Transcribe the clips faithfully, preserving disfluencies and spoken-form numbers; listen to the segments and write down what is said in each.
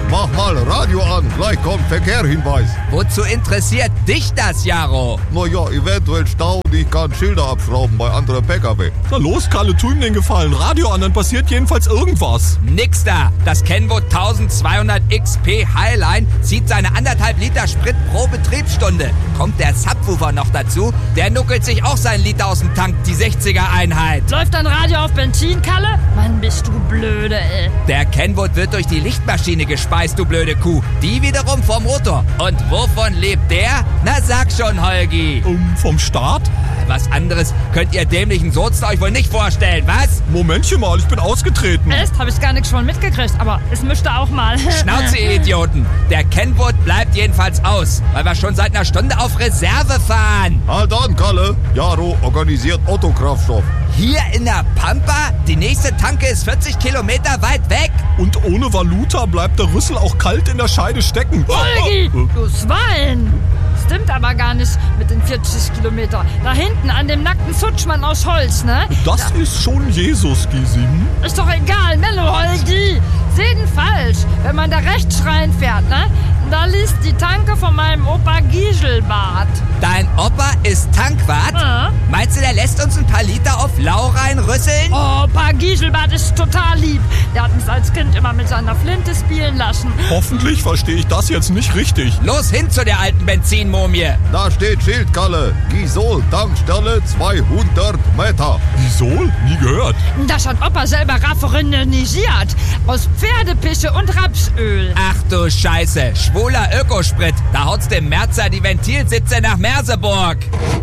mach mal Radio an, gleich kommt Verkehrhinweis. Wozu interessiert dich das, Jaro? Naja, eventuell Stau und ich kann Schilder abschrauben bei anderen P K W. Na los, Kalle, tu ihm den Gefallen. Radio an, dann passiert jedenfalls irgendwas. Nix da. Das Kenwood zwölfhundert X P Highline zieht seine anderthalb Liter Sprit pro Betriebsstunde. Kommt der Subwoofer noch dazu, der nuckelt sich auch seinen Liter aus dem Tank, die sechziger Einheit. Läuft dein Radio auf Benzin, Kalle? Mann, bist du blöde, ey. Der Kenwood wird durch die Lichtmaschine gespeist, du blöde Kuh. Die wiederum vom Motor. Und wovon lebt der? Na sag schon, Holgi. Um, vom Start? Was anderes könnt ihr dämlichen Sozen euch wohl nicht vorstellen, was? Momentchen mal, ich bin ausgetreten. Echt? Hab ich gar nichts schon mitgekriegt, aber es müsste auch mal. Schnauze, ihr Idioten. Der Kenwood bleibt jedenfalls aus, weil wir schon seit einer Stunde auf Reserve fahren. Halt an, Kalle. Jaro organisiert Autokraftstoff. Hier in der Pampa? Die nächste Tanke ist vierzig Kilometer weit weg. Und ohne Valuta bleibt der Rüssel auch kalt in der Scheide stecken. Holgi, du Schwein! Stimmt aber gar nicht mit den vierzig Kilometer. Da hinten an dem nackten Futschmann aus Holz, ne? Das ja. ist schon Jesus, Gysi. Ist doch egal, Menno, Holgi. Sehen falsch, wenn man da rechts reinfährt, ne? Da liegt die Tanke von meinem Opa Giselbart. Dein Opa ist Tankwart? Ja. Meinst du, der lässt uns ein paar Liter auf Lau reinrüsseln? Opa Giselbart ist total lieb. Der hat mich als Kind immer mit seiner Flinte spielen lassen. Hoffentlich verstehe ich das jetzt nicht richtig. Los hin zu der alten Benzinmumie. Da steht Schild, Kalle. Gisol, Tankstelle zweihundert Meter. Gisol? Nie gehört. Das hat Opa selber raffinisiert. Aus Pferdepische und Rapsöl. Ach du Scheiße. Schwuler Ökosprit. Da haut's dem Merzer die Ventilsitze nach Merseburg.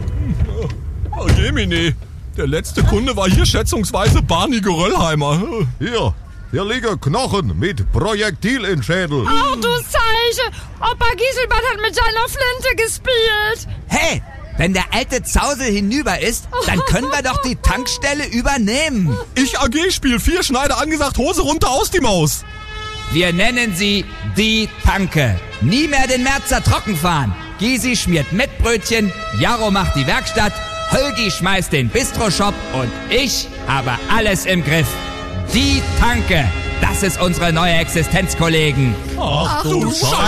Oh, Gemini. Der letzte Kunde war hier schätzungsweise Barney Geröllheimer. Hier, hier liegen Knochen mit Projektil in Schädel. Ach du Zeiche. Opa Giselbart hat mit seiner Flinte gespielt. Hey, wenn der alte Zausel hinüber ist, dann können wir doch die Tankstelle übernehmen. Ich A G Spiel vier, Schneider angesagt, Hose runter, aus die Maus. Wir nennen sie die Tanke. Nie mehr den Merzer trocken fahren. Gysi schmiert Mettbrötchen, Jaro macht die Werkstatt, Holgi schmeißt den Bistro-Shop und ich habe alles im Griff. Die Tanke, das ist unsere neue Existenz, Kollegen. Ach du Scheiße.